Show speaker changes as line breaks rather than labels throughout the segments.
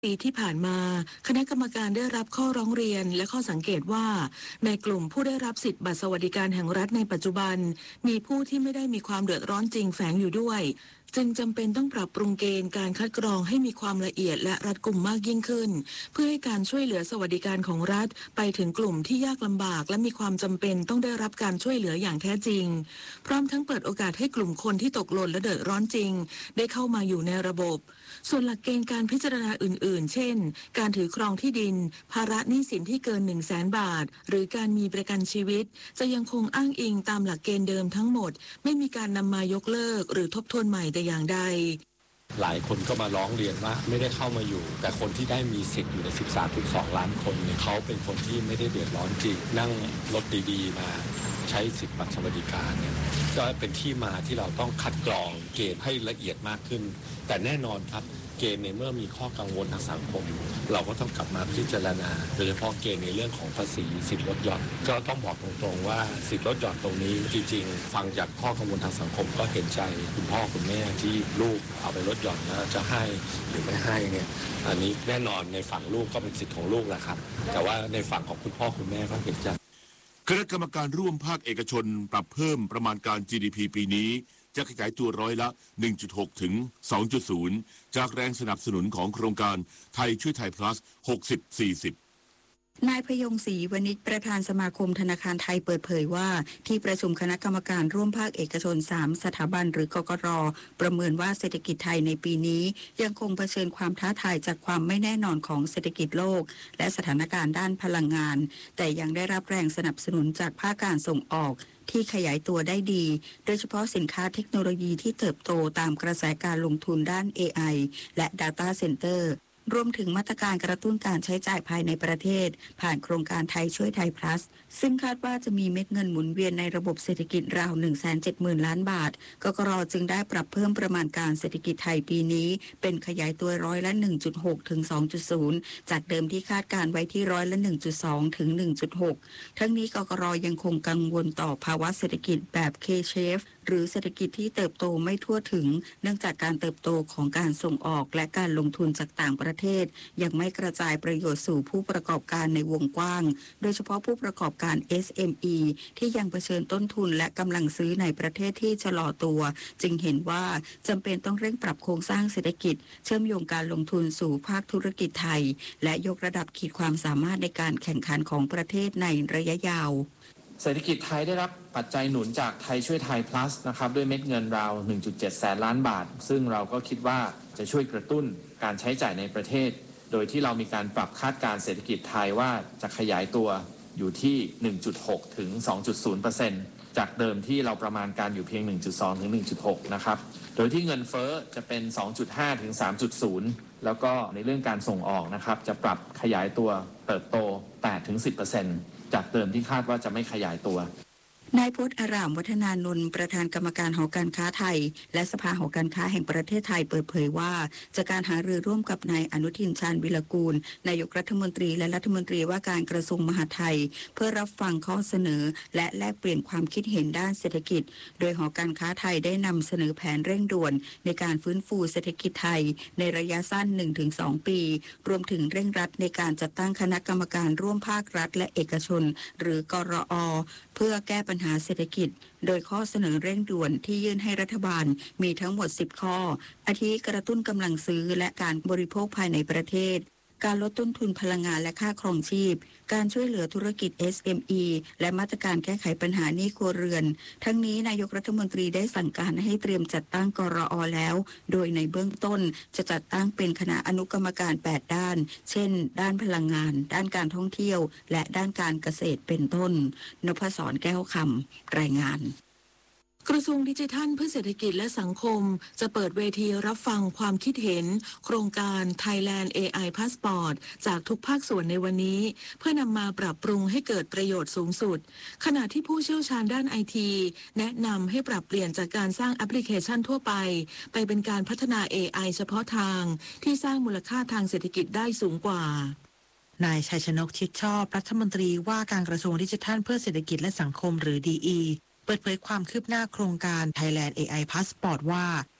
ปีที่ผ่านมาคณะกรรมการได้รับข้อร้องเรียนและข้อสังเกตว่าในกลุ่มผู้ได้รับสิทธิบัตรสวัสดิการแห่งรัฐในปัจจุบันมีผู้ที่ไม่ได้มีความเดือดร้อนจริงแฝงอยู่ด้วยจึงจำเป็นต้องปรับปรุงเกณฑ์การคัดกรองให้มีความละเอียดและรัดกุมมากยิ่งขึ้นเพื่อให้การช่วยเหลือสวัสดิการของรัฐไปถึงกลุ่มที่ยากลำบากและมีความจำเป็นต้องได้รับการช่วยเหลืออย่างแท้จริงพร้อมทั้งเปิดโอกาสให้กลุ่มคนที่ตกหล่นและเดือดร้อนจริงได้เข้ามาอยู่ในระบบส่วนหลักเกณฑ์การพิจารณาอื่นๆเช่นการถือครองที่ดินภาระหนี้สินที่เกิน 100,000 บาทหรือการมีประกันชีวิตจะยังคงอ้างอิงตามหลักเกณฑ์เดิมทั้งหมดไม่มีการนำมายกเลิกหรือทบทวนใหม่แต่อย่างใด
หลายคนก็มาร้องเรียนว่าไม่ได้เข้ามาอยู่แต่คนที่ได้มีสิทธิ์อยู่ใน 13.2 ล้านคนเนี่ยเขาเป็นคนที่ไม่ได้เดือดร้อนจริงนั่งรถดีๆมาใช้สิทธิบัตรสวัสดิการเนี่ยก็เป็นที่มาที่เราต้องคัดกรองเกณฑ์ให้ละเอียดมากขึ้นแต่แน่นอนครับเกณฑ์ในเมื่อมีข้อกังวลทางสังคมเราก็ต้องกลับมาพิจารณาโดยเฉพาะเกณฑ์ในเรื่องของภาษีสิทธิลดหย่อนก็ต้องบอกตรงๆว่าสิทธิลดหย่อนตรงนี้จริงๆฟังจากข้อกังวลทางสังคมก็เห็นใจคุณพ่อคุณแม่ที่ลูกเอาไปลดหย่อนแล้วจะให้หรือไม่ให้เนี่ยอันนี้แน่นอนในฝั่งลูกก็เป็นสิทธิของลูกแหละครับแต่ว่าในฝั่งของคุณพ่อคุณแม่ก็เห็นใจ
คณะกรรมการร่วมภาคเอกชนปรับเพิ่มประมาณการ GDP ปีนี้จะขยายตัวร้อยละ 1.6 ถึง 2.0 จากแรงสนับสนุนของโครงการไทยช่วยไทย plus 60-40
นายพยงศรีวณิชประธานสมาคมธนาคารไทยเปิดเผยว่าที่ประชุมคณะกรรมการร่วมภาคเอกชน3สถาบันหรือกกร.ประเมินว่าเศรษฐกิจไทยในปีนี้ยังคงเผชิญความท้าทายจากความไม่แน่นอนของเศรษฐกิจโลกและสถานการณ์ด้านพลังงานแต่ยังได้รับแรงสนับสนุนจากภาคการส่งออกที่ขยายตัวได้ดีโดยเฉพาะสินค้าเทคโนโลยีที่เติบโตตามกระแสการลงทุนด้าน AI และ Data Centerรวมถึงมาตรการกระตุ้นการใช้จ่ายภายในประเทศผ่านโครงการไทยช่วยไทย plus ซึ่งคาดว่าจะมีเม็ดเงินหมุนเวียนในระบบเศรษฐกิจราว 170,000 ล้านบาทกกร.จึงได้ปรับเพิ่มประมาณการเศรษฐกิจไทยปีนี้เป็นขยายตัวร้อยละ 1.6 ถึง 2.0 จากเดิมที่คาดการไว้ที่ร้อยละ 1.2 ถึง 1.6 ทั้งนี้กกร.ยังคงกังวลต่อภาวะเศรษฐกิจแบบ K-shape หรือเศรษฐกิจที่เติบโตไม่ทั่วถึงเนื่องจากการเติบโตของการส่งออกและการลงทุนจากต่างประเทศยังไม่กระจายประโยชน์สู่ผู้ประกอบการในวงกว้างโดยเฉพาะผู้ประกอบการ SME ที่ยังเผชิญต้นทุนและกำลังซื้อในประเทศที่ชะลอตัวจึงเห็นว่าจำเป็นต้องเร่งปรับโครงสร้างเศรษฐกิจเชื่อมโยงการลงทุนสู่ภาคธุรกิจไทยและยกระดับขีดความสามารถในการแข่งขันของประเทศในระยะยาว
เศรษฐกิจไทยได้รับปัจจัยหนุนจากไทยช่วยไทย plus นะครับด้วยเม็ดเงินราว 1.7 แสนล้านบาทซึ่งเราก็คิดว่าจะช่วยกระตุ้นการใช้จ่ายในประเทศโดยที่เรามีการปรับคาดการเศรษฐกิจไทยว่าจะขยายตัวอยู่ที่ 1.6 ถึง 2.0% จากเดิมที่เราประมาณการอยู่เพียง 1.2 ถึง 1.6 นะครับโดยที่เงินเฟ้อจะเป็น 2.5 ถึง 3.0 แล้วก็ในเรื่องการส่งออกนะครับจะปรับขยายตัวเติบโต 8 ถึง 10%จากเดิมที่คาดว่าจะไม่ขยายตัวน
ายพจน์อารามวัฒนานนท์ประธานกรรมการหอการค้าไทยและสภาหอการค้าแห่งประเทศไทยเปิดเผยว่าจากการหารือร่วมกับนายอนุทินชาญวิรากูลนายกรัฐมนตรีและรัฐมนตรีว่าการกระทรวงมหาดไทยเพื่อรับฟังข้อเสนอและแลกเปลี่ยนความคิดเห็นด้านเศรษฐกิจโดยหอการค้าไทยได้นำเสนอแผนเร่งด่วนในการฟื้นฟูเศรษฐกิจไทยในระยะสั้น 1-2 ปีรวมถึงเร่งรัดในการจัดตั้งคณะกรรมการร่วมภาครัฐและเอกชนหรือกรอ.เพื่อแก้ปัญหาเศรษฐกิจโดยข้อเสนอเร่งด่วนที่ยื่นให้รัฐบาลมีทั้งหมด10ข้ออาทิกระตุ้นกำลังซื้อและการบริโภคภายในประเทศการลดต้นทุนพลังงานและค่าครองชีพการช่วยเหลือธุรกิจ SME และมาตรการแก้ไขปัญหาหนี้ครัวเรือนทั้งนี้นายกรัฐมนตรีได้สั่งการให้เตรียมจัดตั้งกรอ.แล้วโดยในเบื้องต้นจะจัดตั้งเป็นคณะอนุกรรมการ8ด้านเช่นด้านพลังงานด้านการท่องเที่ยวและด้านการเกษตรเป็นต้นนพศรแก้วคำรายงาน
กระทรวงดิจิทัลเพื่อเศรษฐกิจและสังคมจะเปิดเวทีรับฟังความคิดเห็นโครงการ Thailand AI Passport จากทุกภาคส่วนในวันนี้เพื่อนำมาปรับปรุงให้เกิดประโยชน์สูงสุดขณะที่ผู้เชี่ยวชาญด้านไอทีแนะนำให้ปรับเปลี่ยนจากการสร้างแอปพลิเคชันทั่วไปเป็นการพัฒนา AI เฉพาะทางที่สร้างมูลค่าทางเศรษฐกิจได้สูงกว่าน
ายชัยชนกชิดชอบรัฐมนตรีว่าการกระทรวงดิจิทัลเพื่อเศรษฐกิจและสังคมหรือ DEเปิดเผยความคืบหน้าโครงการ Thailand AI Passport ว่า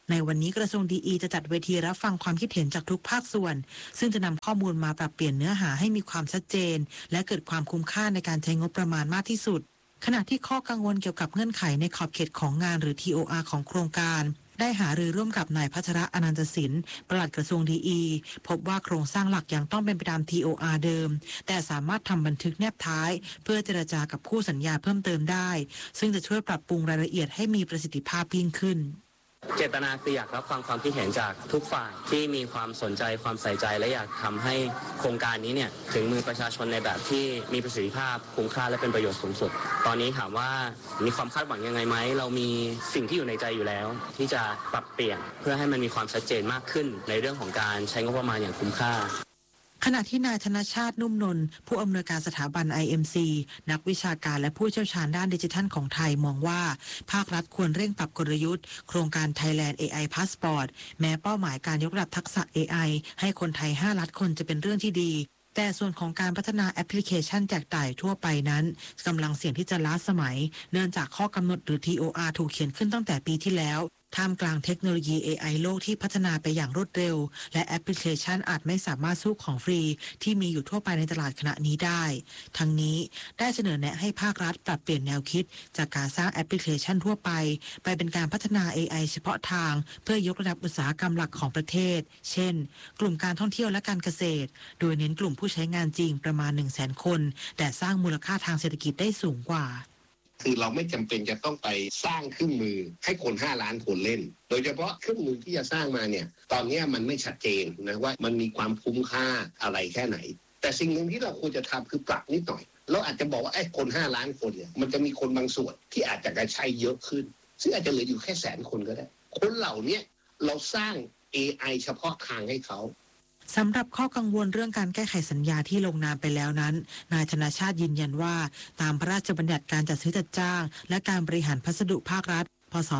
ในวันนี้กระทรวงดีจะจัดเวทีรับฟังความคิดเห็นจากทุกภาคส่วนซึ่งจะนำข้อมูลมาปรับเปลี่ยนเนื้อหาให้มีความชัดเจนและเกิดความคุ้มค่าในการใช้งบประมาณมากที่สุดขณะที่ข้อกังวลเกี่ยวกับเงื่อนไขในขอบเขตของงานหรือ TOR ของโครงการได้หารือร่วมกับนายพัชระอนันตสินปลัดกระทรวงดีพบว่าโครงสร้างหลักยังต้องเป็นไปตาม TOR เดิมแต่สามารถทำบันทึกแนบท้ายเพื่อเจรจากับคู่สัญญาเพิ่มเติมได้ซึ่งจะช่วยปรับปรุงรายละเอียดให้มีประสิทธิภาพยิ่งขึ้น
เจตนาคืออยากรับฟังความคิดเห็นจากทุกฝ่ายที่มีความสนใจความใส่ใจและอยากทำให้โครงการนี้เนี่ยถึงมือประชาชนในแบบที่มีประสิทธิภาพคุ้มค่าและเป็นประโยชน์สูงสุดตอนนี้ถามว่ามีความคาดหวังยังไงไหมเรามีสิ่งที่อยู่ในใจอยู่แล้วที่จะปรับเปลี่ยนเพื่อให้มันมีความชัดเจนมากขึ้นในเรื่องของการใช้งบประมาณอย่างคุ้มค่า
ขณะที่นายธนชาตินุ่มนนท์ผู้อำนวยการสถาบัน IMC นักวิชาการและผู้เชี่ยวชาญด้านดิจิทัลของไทยมองว่าภาครัฐควรเร่งปรับกลยุทธ์โครงการ Thailand AI Passport แม้เป้าหมายการยกระดับทักษะ AI ให้คนไทย5 ล้านคนจะเป็นเรื่องที่ดีแต่ส่วนของการพัฒนาแอปพลิเคชันแจกจ่ายทั่วไปนั้นกำลังเสี่ยงที่จะล้าสมัยเนื่องจากข้อกำหนดหรือ TOR ถูกเขียนขึ้นตั้งแต่ปีที่แล้วท่ามกลางเทคโนโลยี AI โลกที่พัฒนาไปอย่างรวดเร็วและแอปพลิเคชันอาจไม่สามารถสู้ของฟรีที่มีอยู่ทั่วไปในตลาดขณะนี้ได้ทั้งนี้ได้เสนอแนะให้ภาครัฐปรับเปลี่ยนแนวคิดจากการสร้างแอปพลิเคชันทั่วไปเป็นการพัฒนา AI เฉพาะทางเพื่อยกระดับอุตสาหกรรมหลักของประเทศเช่นกลุ่มการท่องเที่ยวและการเกษตรโดยเน้นกลุ่มผู้ใช้งานจริงประมาณ 100,000 คนแต่สร้างมูลค่าทางเศรษฐกิจได้สูงกว่า
คือเราไม่จำเป็นจะต้องไปสร้างเครื่องมือให้คน5 ล้านคนเล่นโดยเฉพาะเครื่องมือที่จะสร้างมาเนี่ยตอนนี้มันไม่ชัดเจนนะว่ามันมีความคุ้มค่าอะไรแค่ไหนแต่สิ่งหนึ่งที่เราควรจะทำคือปรับนิดหน่อยเราอาจจะบอกว่าไอ้คน5 ล้านคนเนี่ยมันจะมีคนบางส่วนที่อาจจะกระใช้เยอะขึ้นซึ่งอาจจะเหลืออยู่แค่100,000 คนก็ได้คนเหล่านี้เราสร้าง AI เฉพาะทางให้เขา
สำหรับข้อกังวลเรื่องการแก้ไขสัญญาที่ลงนามไปแล้วนั้นนายธนชาติยืนยันว่าตามพระราชบัญญัติการจัดซื้อจัดจ้างและการบริหารพัสดุภาครัฐพ.ศ.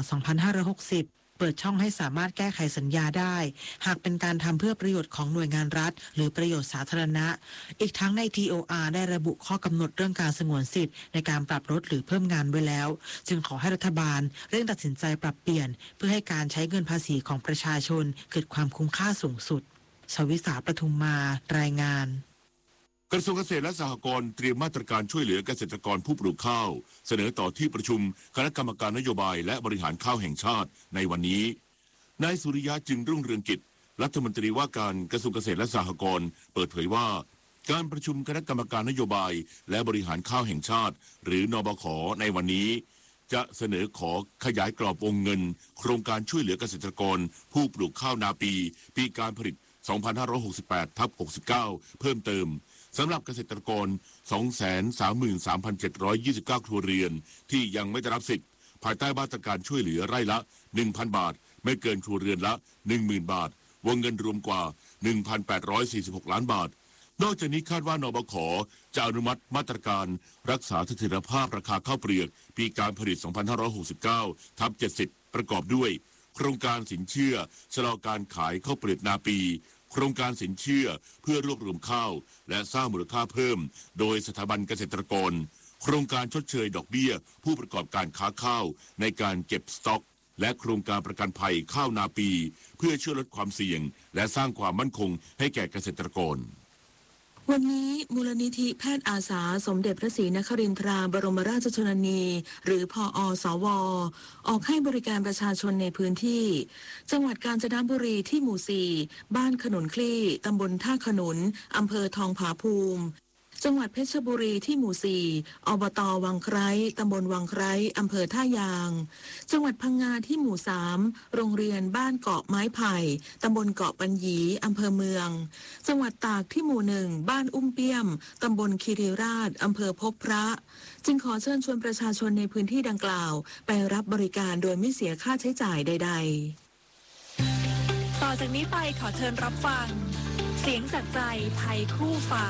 2560เปิดช่องให้สามารถแก้ไขสัญญาได้หากเป็นการทำเพื่อประโยชน์ของหน่วยงานรัฐหรือประโยชน์สาธารณะอีกทั้งใน TOR ได้ระบุข้อกำหนดเรื่องการสงวนสิทธิ์ในการปรับลดหรือเพิ่มงานไว้แล้วจึงขอให้รัฐบาลเร่งตัดสินใจปรับเปลี่ยนเพื่อให้การใช้เงินภาษีของประชาชนเกิดความคุ้มค่าสูงสุดชวิสาปทุมมารายงาน
กระทรวงเกษตรและสหกรณ์เตรียมมาตรการช่วยเหลือเกษตรกรผู้ปลูกข้าวเสนอต่อที่ประชุมคณะกรรมการนโยบายและบริหารข้าวแห่งชาติในวันนี้นายสุริยะจึงรุ่งเรืองกิจรัฐมนตรีว่าการกระทรวงเกษตรและสหกรณ์เปิดเผยว่าการประชุมคณะกรรมการนโยบายและบริหารข้าวแห่งชาติหรือนบข.ในวันนี้จะเสนอขอขยายกรอบวงเงินโครงการช่วยเหลือเกษตรกรผู้ปลูกข้าวนาปีการผลิต2568/69 เพิ่มเติมสำหรับเกษตรกร 233,729 ครัวเรือนที่ยังไม่ได้รับสิทธิ์ภายใต้มาตรการช่วยเหลือไร่ละ 1,000 บาทไม่เกินครัวเรือนละ 10,000 บาทวงเงินรวมกว่า 1,846 ล้านบาทนอกจากนี้คาดว่านบข.จะอนุมัติมาตรการรักษาเสถียรภาพราคาข้าวเปลือกปีการผลิต 2569/70 ประกอบด้วยโครงการสินเชื่อชะลอการขายข้าวเปลือกนาปีโครงการสินเชื่อเพื่อรวบรวมข้าวและสร้างมูลค่าเพิ่มโดยสถาบันเกษตรกรโครงการชดเชยดอกเบี้ยผู้ประกอบการค้าข้าวในการเก็บสต็อกและโครงการประกันภัยข้าวนาปีเพื่อช่วยลดความเสี่ยงและสร้างความมั่นคงให้แก่เกษตรกร
วันนี้มูลนิธิแพทย์อาสาสมเด็จพระศรีนครินทราบรมราชชนนีหรือพอสวออกให้บริการประชาชนในพื้นที่จังหวัดกาญจนบุรีที่หมู่ 4 บ้านขนุนคลี่ตำบลท่าขนุนอำเภอทองผาภูมิจังหวัดเพชรบุรีที่หมู่ 4 อบต.วังไคร้ตำบลวังไคร้อำเภอท่ายางจังหวัดพังงาที่หมู่ 3 โรงเรียนบ้านเกาะไม้ไผ่ตำบลเกาะปัญญีอำเภอเมืองจังหวัดตากที่หมู่ 1 บ้านอุ้มเปี้ยมตำบลคีรีราชอำเภอพบพระจึงขอเชิญชวนประชาชนในพื้นที่ดังกล่าวไปรับบริการโดยไม่เสียค่าใช้จ่ายใด
ๆต่อจากนี้ไปขอเชิญรับฟังเสียงจากใจไทยคู่ฟ้า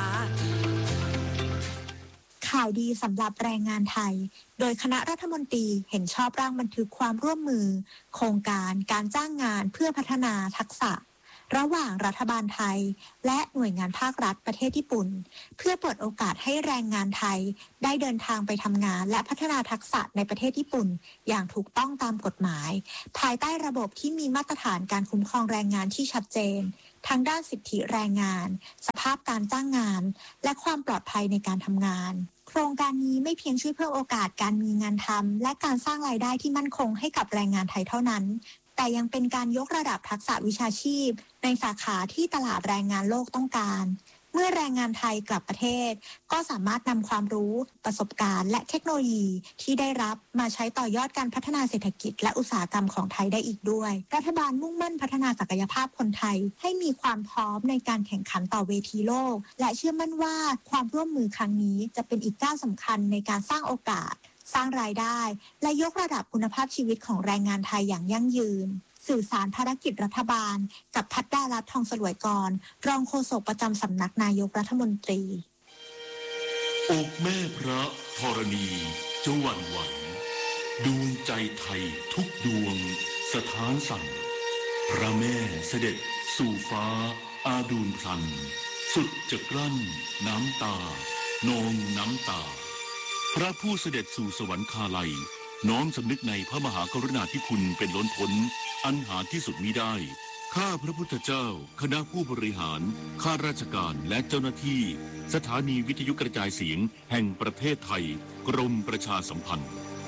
ข่าวดีสำหรับแรงงานไทยโดยคณะรัฐมนตรีเห็นชอบร่างบันทึกความร่วมมือโครงการการจ้างงานเพื่อพัฒนาทักษะระหว่างรัฐบาลไทยและหน่วยงานภาครัฐประเทศญี่ปุ่นเพื่อเปิดโอกาสให้แรงงานไทยได้เดินทางไปทำงานและพัฒนาทักษะในประเทศญี่ปุ่นอย่างถูกต้องตามกฎหมายภายใต้ระบบที่มีมาตรฐานการคุ้มครองแรงงานที่ชัดเจนทั้งด้านสิทธิแรงงานสภาพการจ้างงานและความปลอดภัยในการทำงานโครงการนี้ไม่เพียงช่วยเพิ่มโอกาสการมีงานทำและการสร้างรายได้ที่มั่นคงให้กับแรงงานไทยเท่านั้นแต่ยังเป็นการยกระดับทักษะวิชาชีพในสาขาที่ตลาดแรงงานโลกต้องการเมื่อแรงงานไทยกลับประเทศก็สามารถนำความรู้ประสบการณ์และเทคโนโลยีที่ได้รับมาใช้ต่อยอดการพัฒนาเศรษฐกิจและอุตสาหกรรมของไทยได้อีกด้วยรัฐบาลมุ่งมั่นพัฒนาศักยภาพคนไทยให้มีความพร้อมในการแข่งขันต่อเวทีโลกและเชื่อมั่นว่าความร่วมมือครั้งนี้จะเป็นอีกก้าวสำคัญในการสร้างโอกาสสร้างรายได้และยกระดับคุณภาพชีวิตของแรงงานไทยอย่างยั่งยืนสื่อสารภารกิจรัฐบาลกับพัฒดารัตน์ทองสลวยกรรองโฆษกประจำสำนักนายกรัฐมนตรี
อกแม่พระธรณีจะหวั่นไหวดวงใจไทยทุกดวงสถานสั่นพระแม่เสด็จสู่ฟ้าอาดูลพลันสุดจะกลั้นน้ำตานองน้ำตาพระผู้เสด็จสู่สวรรคาลัยน้อมสำนึกในพระมหากรุณาธิคุณเป็นล้นพ้นอันหาที่สุดมิได้ข้าพระพุทธเจ้าคณะผู้บริหารข้าราชการและเจ้าหน้าที่สถานีวิทยุกระจายเสียงแห่งประเทศไทยกรมประชาสัมพันธ์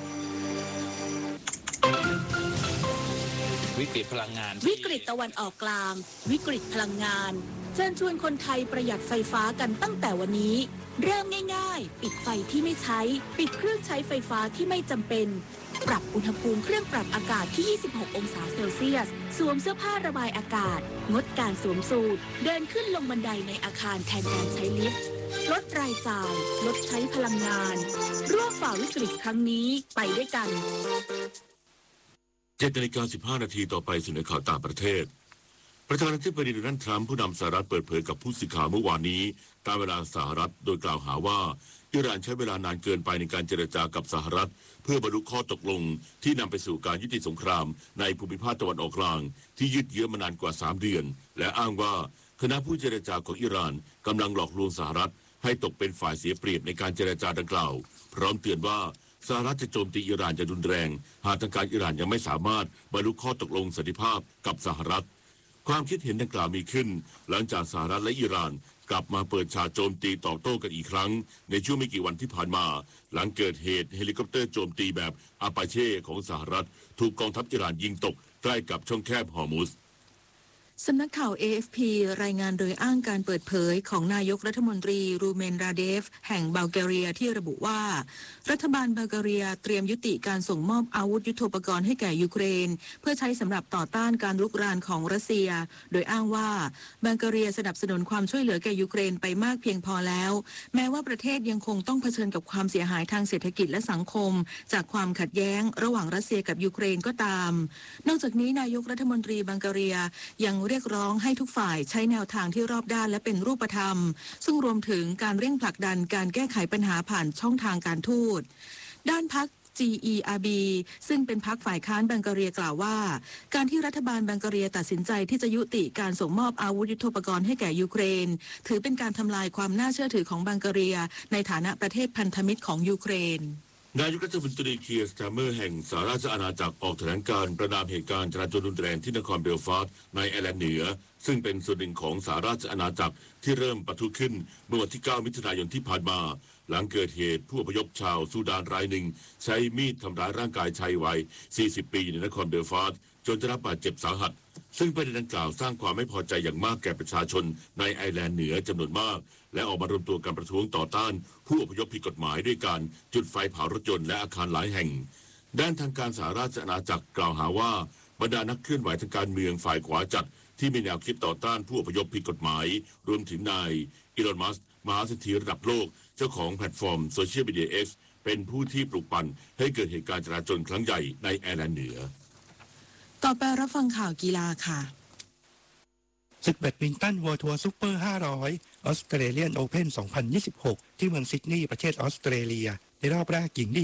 วิกฤตพลังงาน
วิกฤตตะวันออกกลางวิกฤตพลังงานเชิญชวนคนไทยประหยัดไฟฟ้ากันตั้งแต่วันนี้เริ่มง่ายๆปิดไฟที่ไม่ใช้ปิดเครื่องใช้ไฟฟ้าที่ไม่จำเป็นปรับอุณหภูมิเครื่องปรับอากาศที่26องศาเซลเซียสสวมเสื้อผ้าระบายอากาศงดการสวมสูทเดินขึ้นลงบันไดในอาคารแทนการใช้ลิฟต์ลดรายจ่ายลดใช้พลังงานร่วมฝ่าวิกฤตครั้งนี้ไปด้วยกัน
7:15 นาทีต่อไปสู่ในข่าวต่างประเทศประธานาธิบดีโดนัลด์ทรัมป์ผู้นำสหรัฐเปิดเผยกับผู้สื่อข่าวเมื่อวานนี้ตามเวลาสหรัฐโดยกล่าวหาว่าอิหร่านใช้เวลานานเกินไปในการเจรจากับสหรัฐเพื่อบรรลุข้อตกลงที่นำไปสู่การยุติสงครามในภูมิภาคตะวันออกกลางที่ยืดเยื้อมานานกว่า3เดือนและอ้างว่าคณะผู้เจรจาของอิหร่านกำลังหลอกลวงสหรัฐให้ตกเป็นฝ่ายเสียเปรียบในการเจรจาดังกล่าวพร้อมเตือนว่าสหรัฐจะโจมตีอิหร่านจะรุนแรงหากทางการอิหร่านยังไม่สามารถบรรลุข้อตกลงสันติภาพกับสหรัฐความคิดเห็นดังกล่าวมีขึ้นหลังจากสหรัฐและอิหร่านกลับมาเปิดฉากโจมตีตอบโต้กันอีกครั้งในช่วงไม่กี่วันที่ผ่านมาหลังเกิดเหตุเฮลิคอปเตอร์โจมตีแบบอาปาเช่ของสหรัฐถูกกองทัพอิหร่านยิงตกใกล้กับช่องแคบฮอร์มุซ
สำนักข่าว AFP รายงานโดยอ้างการเปิดเผยของนายกรัฐมนตรีรูเมนราเดฟแห่งบัลแกเรียที่ระบุว่ารัฐบาลบัลแกเรียเตรียมยุติการส่งมอบอาวุธยุทโธปกรณ์ให้แก่ยูเครนเพื่อใช้สำหรับต่อต้านการรุกรานของรัสเซียโดยอ้างว่าบัลแกเรียสนับสนุนความช่วยเหลือแก่ยูเครนไปมากเพียงพอแล้วแม้ว่าประเทศยังคงต้องเผชิญกับความเสียหายทางเศรษฐกิจและสังคมจากความขัดแย้งระหว่างรัสเซียกับยูเครนก็ตามนอกจากนี้นายกรัฐมนตรีบัลแกเรียยังเรียกร้องให้ทุกฝ่ายใช้แนวทางที่รอบด้านและเป็นรูปธรรมซึ่งรวมถึงการเร่งผลักดันการแก้ไขปัญหาผ่านช่องทางการทูตด้านพรรค GERB ซึ่งเป็นพรรคฝ่ายค้านบัลแกเรียกล่าวว่าการที่รัฐบาลบัลแกเรียตัดสินใจที่จะยุติการส่งมอบอาวุธยุทโธปกรณ์ให้แก่ยูเครนถือเป็นการทำลายความน่าเชื่อถือของบัลแกเรียในฐานะประเทศพันธมิตรของยูเครน
นายกรัฐมนตรีเคียร์สตาร์เมอร์แห่งสหราชอาณาจักรออกแถลงการประนามเหตุการณ์จราจรรุนแรงที่นครเบลฟาสต์ในไอร์แลนด์เหนือซึ่งเป็นส่วนหนึ่งของสหราชอาณาจักรที่เริ่มปะทุขึ้นเมื่อวันที่ 9 มิถุนายนที่ผ่านมาหลังเกิดเหตุผู้อพยพชาวซูดานรายหนึ่งใช้มีดทำร้ายร่างกายชายวัย 40 ปีในนครเบลฟาสต์จนได้รับบาดเจ็บสาหัสซึ่งประเด็นดังกล่าวสร้างความไม่พอใจอย่างมากแก่ประชาชนในไอร์แลนด์เหนือจำนวนมากและออกมารวมตัวกันประท้วงต่อต้านผู้อพยพผิดกฎหมายด้วยการจุดไฟเผารถยนต์และอาคารหลายแห่งด้านทางการสหราชอาณาจักรกล่าวหาว่าบรรดานักเคลื่อนไหวทางการเมืองฝ่ายขวาจัดที่มีแนวคิดต่อต้านผู้อพยพผิดกฎหมายรวมถึงนายอีลอน มัสก์มหาเศรษฐีระดับโลกเจ้าของแพลตฟอร์มโซเชียลมีเดีย X เป็นผู้ที่ปลุกปั่นให้เกิดเหตุการณ์จราจรครั้งใหญ่ในไอร์แลนด์เหนือ
ต่อไปรับฟังข่าวกีฬาค่ะ
ศึกแบดมินตัน World Tour Super 500 Australian Open 2026 ที่เมืองซิดนีย์ประเทศออสเตรเลียในรอบแรกหญิงเดี่ยว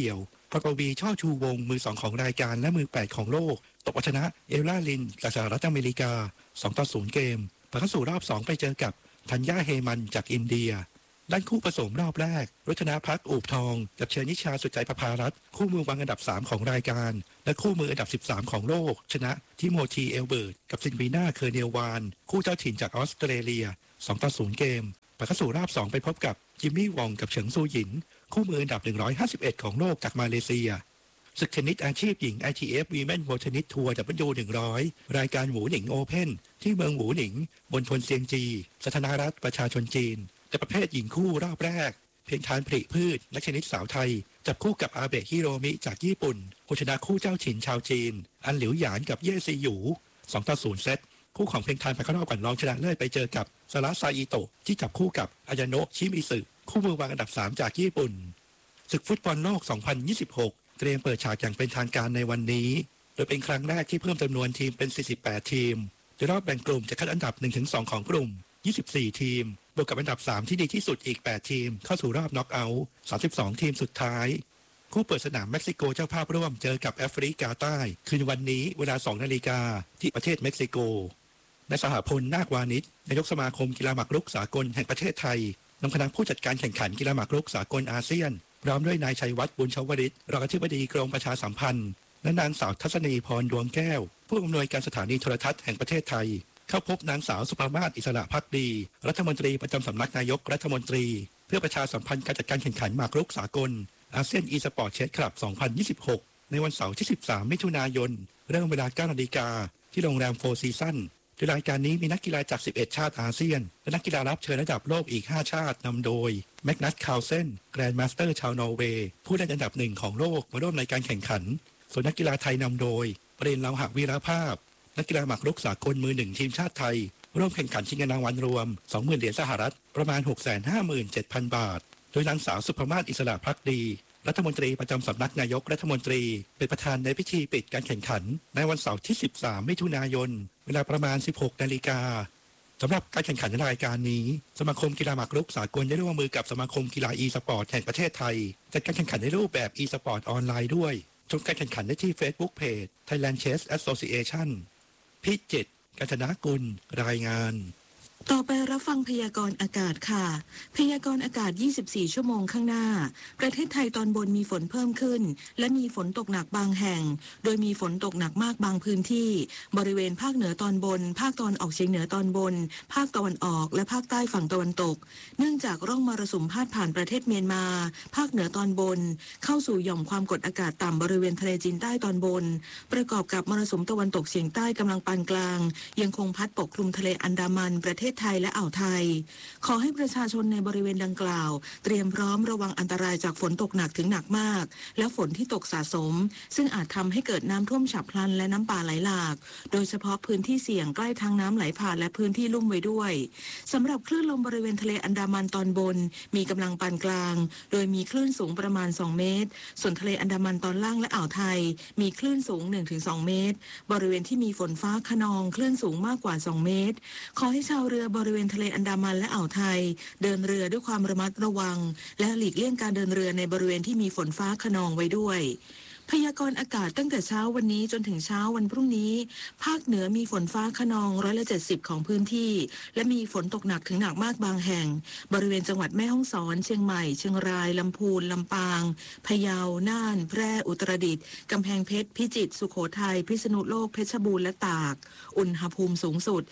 พรปวีช่อชูวงมือ2ของรายการและมือ8ของโลกตบเอาชนะเอลล่าลินจากสหรัฐอเมริกา2-0เกมผ่านเข้าสู่รอบ2ไปเจอกับธัญญาเฮมันจากอินเดียด้านคู่ผสมรอบแรกรัชนาพักอูบทองกับเชนิชาสุดใจประภารัตน์คู่มือวางอันดับ3ของรายการและคู่มืออันดับ13ของโลกชนะทิโมธีเอลเบิร์ตกับซินวีนาเคอร์เนลวานคู่เจ้าถิ่นจากออสเตรเลีย2-0เกมผ่านเข้าสู่รอบ2ไปพบกับจิมมี่วองกับเฉิงซูหยินคู่มืออันดับ151ของโลกจากมาเลเซียศึกเทนนิสอาชีพหญิง ITF Women World Tennis Tour W100 รายการหวูหนิงโอเพ่นที่เมืองหวูหนิงบนทนเซียงจีสาธารณรัฐประชาชนจีนในประเภทหญิงคู่รอบแรกเพียงทานผลิพืชนักเทนนิสสาวไทยจับคู่กับอาเบะฮิโรมิจากญี่ปุ่นผู้ชนะคู่เจ้าถิ่นชาวจีนอันหลิวหยานกับเย่ซีหยู2-0เซตคู่ของเพียงทานผ่านเข้ารอบก่อนรองชนะเลิศไปเจอกับซาระซาอิโตะที่จับคู่กับอายาโนะชิมิสึคู่มือวางอันดับ3จากญี่ปุ่นศึกฟุตบอลโลก2026เตรียมเปิดฉากอย่างเป็นทางการในวันนี้โดยเป็นครั้งแรกที่เพิ่มจำนวนทีมเป็น48ทีมโดยรอบแบ่งกลุ่มจะคัดอันดับ 1-2 ของกลุ่ม24ทีมบวกกับอันดับ3ที่ดีที่สุดอีก8ทีมเข้าสู่รอบน็อกเอาท์32ทีมสุดท้ายคู่เปิดสนามเม็กซิโกเจ้าภาพร่วมเจอกับแอฟริกาใต้คืนวันนี้เวลา 2 นาฬิกาที่ประเทศเม็กซิโกนายสหพลนาควานิชนายกสมาคมกีฬาหมากรุกสากลแห่งประเทศไทยนำคณะผู้จัดการแข่งขันกีฬาหมากรุกสากลอาเซียนพร้อมด้วยนายชัยวัฒน์บุญชวริตรองอธิบดีกรมประชาสัมพันธ์และนางสาวทัศนีพรดวงแก้วผู้อำนวยการสถานีโทรทัศน์แห่งประเทศไทยเข้าพบนางสาวสุภามาศอิสระภักดีรัฐมนตรีประจำสำนักนายกรัฐมนตรีเพื่อประชาสัมพันธ์การจัดการแข่งขันหมากรุกสากลอาเซียนอีสปอร์ตเชสคลับ2026ในวันเสาร์ที่13มิถุนายนเริ่มเวลา 9 นาฬิกาที่โรงแรมโฟร์ซีซั่นโดยรายการนี้มีนักกีฬาจาก11ชาติอาเซียนและนักกีฬารับเชิญระดับโลกอีก5ชาตินำโดยแมกนัสคาร์ลเซนแกรนด์มาสเตอร์ชาวนอร์เวย์ผู้ได้อันดับ1ของโลกมาร่วมในการแข่งขันส่วนนักกีฬาไทยนำโดยประเด็นเลาหะวีรภาพนักกีฬาหมากรุกสากลมือ1ทีมชาติไทยร่วมแข่งขันชิงเงินรางวัลรวม 20,000 เหรียญสหรัฐประมาณ 657,000 บาทโดยนางสาวสุภามาศอิสระภักดีรัฐมนตรีประจำสำนักนายกรัฐมนตรีเป็นประธานในพิธีปิดการแข่งขันในวันเสาร์ที่13มิถุนายนเวลาประมาณ 16 นาฬิกาสำหรับการแข่งขันในรายการนี้สมาคมกีฬาหมากรุกสากลได้ร่วมมือกับสมาคมกีฬาอีสปอร์ตแห่งประเทศไทยจัดการแข่งขันในรูปแบบอีสปอร์ตออนไลน์ด้วยชมการแข่งขันได้ที่ Facebook Page Thailand Chess Association พิจิตรกัญจนากุลรายงาน
ต่อไปรับฟังพยากรณ์อากาศค่ะพยากรณ์อากาศ24ชั่วโมงข้างหน้าประเทศไทยตอนบนมีฝนเพิ่มขึ้นและมีฝนตกหนักบางแห่งโดยมีฝนตกหนักมากบางพื้นที่บริเวณภาคเหนือตอนบนภาคตะวันออกเฉียงเหนือตอนบนภาคตะวันออกและภาคใต้ฝั่งตะวันตกเนื่องจากร่องมรสุมพาดผ่านประเทศเมียนมาภาคเหนือตอนบนเข้าสู่หย่อมความกดอากาศต่ำบริเวณทะเลจีนใต้ตอนบนประกอบกับมรสุมตะวันตกเฉียงใต้กำลังปานกลางยังคงพัดปกคลุมทะเลอันดามันประเทศไทยและอ่าวไทยขอให้ประชาชนในบริเวณดังกล่าวเตรียมพร้อมระวังอันตรายจากฝนตกหนักถึงหนักมากและฝนที่ตกสะสมซึ่งอาจทำให้เกิดน้ำท่วมฉับพลันและน้ำป่าไหลหลากโดยเฉพาะพื้นที่เสี่ยงใกล้ทางน้ำไหลผ่านและพื้นที่ลุ่มไว้ด้วยสำหรับคลื่นลมบริเวณทะเลอันดามันตอนบนมีกำลังปานกลางโดยมีคลื่นสูงประมาณ2เมตรส่วนทะเลอันดามันตอนล่างและอ่าวไทยมีคลื่นสูง 1-2 เมตรบริเวณที่มีฝนฟ้าคะนองคลื่นสูงมากกว่า2เมตรขอให้ชาวเรือบริเวณทะเลอันดามันและอ่าวไทยเดินเรือด้วยความระมัดระวังและหลีกเลี่ยงการเดินเรือในบริเวณที่มีฝนฟ้าคะนองไว้ด้วยพยากรณ์อากาศตั้งแต่เช้าวันนี้จนถึงเช้าวันพรุ่งนี้ภาคเหนือมีฝนฟ้าคะนอง70%ของพื้นที่และมีฝนตกหนักถึงหนักมากบางแห่งบริเวณจังหวัดแม่ฮ่องสอนเชียงใหม่เชียงรายลำพูนลำปางพะเยาน่านแพร่อุตรดิตถ์กำแพงเพชรพิจิตรสุโขทัยพิษณุโลกเพชรบูรณ์และตากอุณหภูมิสูงสุด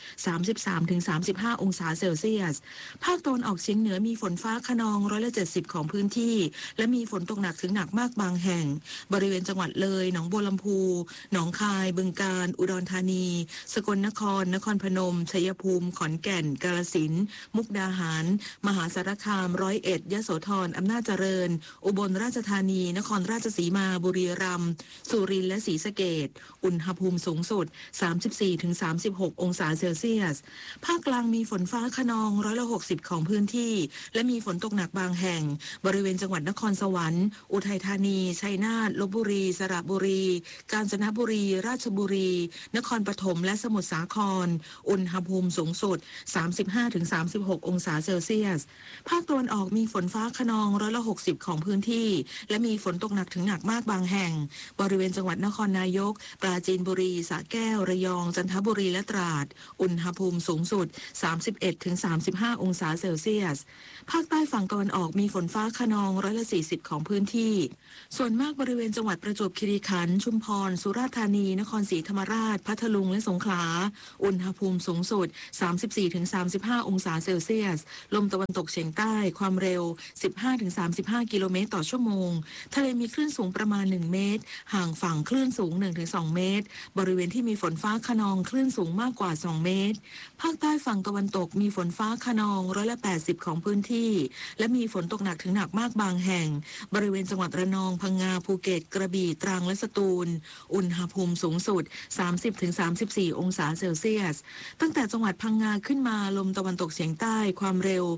33-35 องศาเซลเซียสภาคตะวันออกเฉียงเหนือมีฝนฟ้าคะนอง70%ของพื้นที่และมีฝนตกหนักถึงหนักมากบางแห่งบริเวณจังหวัดเลยหนองบัวลำพูหนองคายบึงกาฬอุดรธานีสกลนครนครพนมชัยภูมิขอนแก่นกาฬสินธุ์มุกดาหารมหาสารคาม101ยโสธรอำนาจเจริญอุบลราชธานีนครราชสีมาบุรีรัมย์สุรินทร์และศรีสะเกษอุณหภูมิสูงสุด 34-36 องศาเซลเซียสภาคกลางมีฝนฟ้าคะนอง60%ของพื้นที่และมีฝนตกหนักบางแห่งบริเวณจังหวัดนครสวรรค์อุทัยธานีชัยนาทลพบุรีรีสระบุรีกาญจนบุรีราชบุรีนครปฐมและสมุทรสาครอุณหภูมิสูงสุด 35-36 องศาเซลเซียสภาคตะวันออกมีฝนฟ้าคะนอง60%ของพื้นที่และมีฝนตกหนักถึงหนักมากบางแห่งบริเวณจังหวัดนครนายกปราจีนบุรีสระแก้วระยองจันทบุรีและตราดอุณหภูมิสูงสุด 31-35 องศาเซลเซียสภาคใต้ฝั่งตะวันออกมีฝนฟ้าคะนอง40%ของพื้นที่ส่วนมากบริเวณจังหวัดประจวบคีรีขันธ์ชุมพรสุราษฎร์ธานีนครศรีธรรมราชพัทลุงและสงขลาอุณหภูมิสูงสุด 34-35 องศาเซลเซียสลมตะวันตกเฉียงใต้ความเร็ว 15-35 กิโลเมตรต่อชั่วโมงทะเลมีคลื่นสูงประมาณ1เมตรห่างฝั่งคลื่นสูง 1-2 เมตรบริเวณที่มีฝนฟ้าคะนองคลื่นสูงมากกว่า2เมตรภาคใต้ฝั่งตะวันตกมีฝนฟ้าคะนอง80%ของพื้นที่และมีฝนตกหนักถึงหนักมากบางแห่งบริเวณจังหวัดระนองพังงาภูเก็ตกระบี่ตรังและสตูลอุณหภูมิสูงสุด 30-34 องศาเซลเซียสตั้งแต่จังหวัดพังงาขึ้นมาลมตะวันตกเฉียงใต้ความเร็ว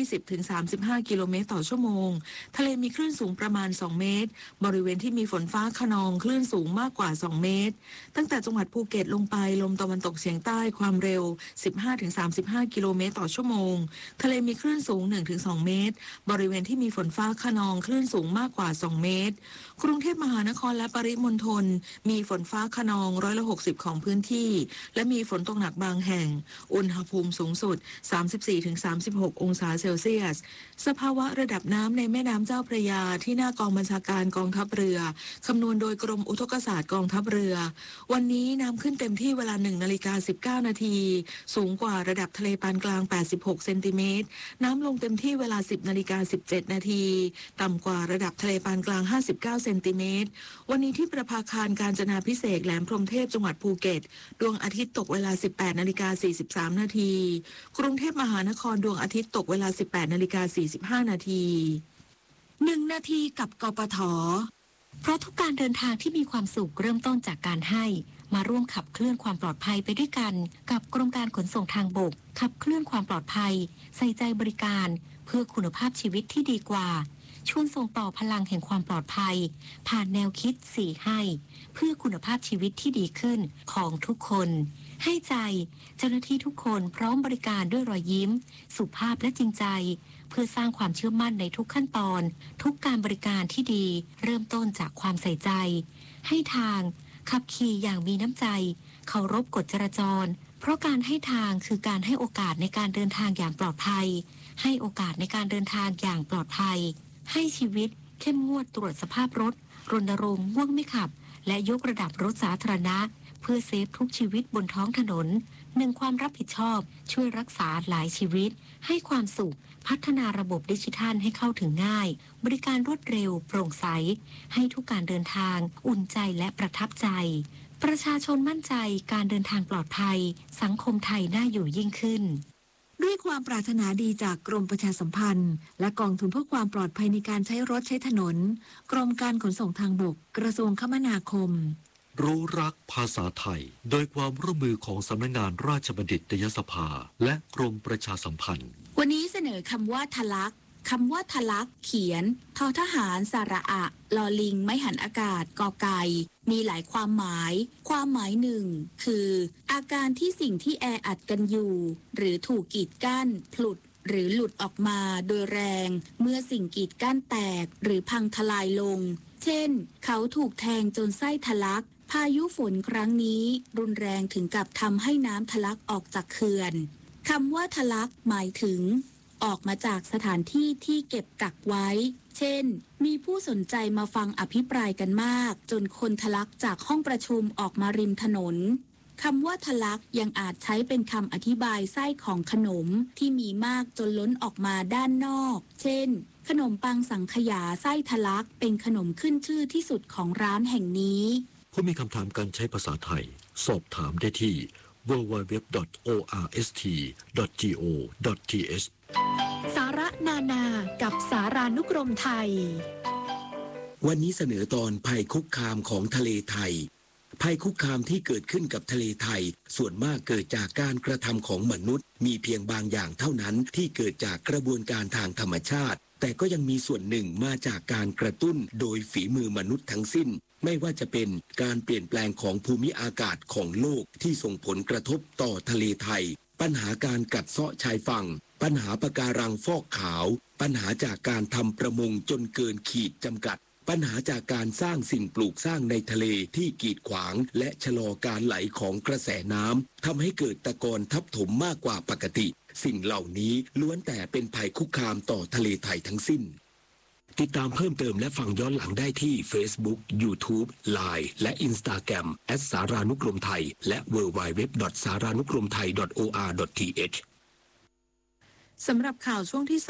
20-35 กิโลเมตรต่อชั่วโมงทะเลมีคลื่นสูงประมาณ2เมตรบริเวณที่มีฝนฟ้าคะนองคลื่นสูงมากกว่า2เมตรตั้งแต่จังหวัดภูเก็ตลงไปลมตะวันตกเฉียงใต้ความเร็ว 15-35 กิโลเมตรต่อชั่วโมงทะเลมีคลื่นสูง 1-2 เมตรบริเวณที่มีฝนฟ้าคะนองคลื่นสูงมากกว่า2เมตรกรุงเทพมหานครและปริมณฑลมีฝนฟ้าคะนอง60%ของพื้นที่และมีฝนตกหนักบางแห่งอุณหภูมิสูงสุด 34-36 องศาเซลเซียสสภาวะระดับน้ำในแม่น้ำเจ้าพระยาที่หน้ากองบัญชาการกองทัพเรือคำนวณโดยกรมอุทกศาสตร์กองทัพเรือวันนี้น้ำขึ้นเต็มที่เวลา 1:19 นาทีสูงกว่าระดับทะเลปานกลาง86เซนติเมตรน้ำลงเต็มที่เวลา 10:17 นาทีต่ำกว่าระดับทะเลปานกลาง59เซนติเมตรวันนี้ที่ประภาคารกาญจนาภิเษกแหลมพรหมเทพจังหวัดภูเก็ตดวงอาทิตย์ตกเวลา 18:43 นาทีกรุงเทพมหานครดวงอาทิตย์ตกเวลา 18:45 นาที
1 นาทีกับกปท.เพราะทุกการเดินทางที่มีความสุขเริ่มต้นจากการให้มาร่วมขับเคลื่อนความปลอดภัยไปด้วยกันกับกรมการขนส่งทางบกขับเคลื่อนความปลอดภัยใส่ใจบริการเพื่อคุณภาพชีวิตที่ดีกว่าชวนส่งต่อพลังแห่งความปลอดภัยผ่านแนวคิด4ให้เพื่อคุณภาพชีวิตที่ดีขึ้นของทุกคนให้ใจเจ้าหน้าที่ทุกคนพร้อมบริการด้วยรอยยิ้มสุภาพและจริงใจเพื่อสร้างความเชื่อมั่นในทุกขั้นตอนทุกการบริการที่ดีเริ่มต้นจากความใส่ใจให้ทางขับขี่อย่างมีน้ำใจเคารพกฎจราจรเพราะการให้ทางคือการให้โอกาสในการเดินทางอย่างปลอดภัยให้โอกาสในการเดินทางอย่างปลอดภัยให้ชีวิตเข้มงวดตรวจสภาพรถรณรงค์ง่วงไม่ขับและยกระดับรถสาธารณะเพื่อเซฟทุกชีวิตบนท้องถนน1ความรับผิดชอบช่วยรักษาหลายชีวิตให้ความสุขพัฒนาระบบดิจิทัลให้เข้าถึงง่ายบริการรวดเร็วโปร่งใสให้ทุกการเดินทางอุ่นใจและประทับใจประชาชนมั่นใจการเดินทางปลอดภัยสังคมไทยน่าอยู่ยิ่งขึ้น
ด้วยความปรารถนาดีจากกรมประชาสัมพันธ์และกองทุนเพื่อความปลอดภัยในการใช้รถใช้ถนนกรมการขนส่งทางบกกระทรวงคมนาคม
รู้รักภาษาไทยโดยความร่วมมือของสำนักงานราชบัณฑิตยสภาและกรมประชาสัมพันธ์
วันนี้เสนอคำว่าทะลักคำว่าทะลักเขียนทอทหารสระอะลอลิงไม่หันอากาศกอไก่มีหลายความหมายความหมายหนึ่งคืออาการที่สิ่งที่แออัดกันอยู่หรือถูกกีดกั้นผลุดหรือหลุดออกมาโดยแรงเมื่อสิ่งกีดกั้นแตกหรือพังทลายลงเช่นเขาถูกแทงจนไส้ทะลักพายุฝนครั้งนี้รุนแรงถึงกับทำให้น้ำทะลักออกจากเขื่อนคำว่าทะลักหมายถึงออกมาจากสถานที่ที่เก็บกักไว้เช่นมีผู้สนใจมาฟังอภิปรายกันมากจนคนทะลักจากห้องประชุมออกมาริมถนนคำว่าทะลักยังอาจใช้เป็นคำอธิบายไส้ของขนมที่มีมากจนล้นออกมาด้านนอกเช่นขนมปังสังขยาไส้ทะลักเป็นขนมขึ้นชื่อที่สุดของร้านแห่งนี้
ผู้มีคำถามการใช้ภาษาไทยสอบถามได้ที่ www.orst.go.th
สาระนานากับสารานุกรมไทย
วันนี้เสนอตอนภัยคุกคามของทะเลไทยภัยคุกคามที่เกิดขึ้นกับทะเลไทยส่วนมากเกิดจากการกระทำของมนุษย์มีเพียงบางอย่างเท่านั้นที่เกิดจากกระบวนการทางธรรมชาติแต่ก็ยังมีส่วนหนึ่งมาจากการกระตุ้นโดยฝีมือมนุษย์ทั้งสิ้นไม่ว่าจะเป็นการเปลี่ยนแปลงของภูมิอากาศของโลกที่ส่งผลกระทบต่อทะเลไทยปัญหาการกัดเซาะชายฝั่งปัญหาปะการังฟอกขาวปัญหาจากการทำประมงจนเกินขีดจำกัดปัญหาจากการสร้างสิ่งปลูกสร้างในทะเลที่กีดขวางและชะลอการไหลของกระแสน้ำทำให้เกิดตะกอนทับถมมากกว่าปกติสิ่งเหล่านี้ล้วนแต่เป็นภัยคุกคามต่อทะเลไทยทั้งสิ้นติดตามเพิ่มเติมและฟังย้อนหลังได้ที่ Facebook, YouTube, Line และ Instagram @ สารานุกรมไทยและ www.saranukromthai.or.th
สำหรับข่าวช่วงที่